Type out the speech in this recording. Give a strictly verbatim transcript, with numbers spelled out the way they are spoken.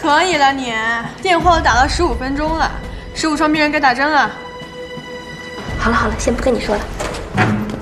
可以了你，电话都打了十五分钟了，十五双病人该打针了。 好了好了，先不跟你说了。